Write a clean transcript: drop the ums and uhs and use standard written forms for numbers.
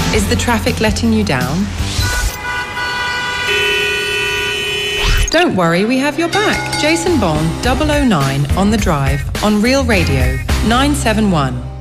Is the traffic letting you down? Don't worry, we have your back. Jason Bond, 009 on the Drive, on Real Radio 971.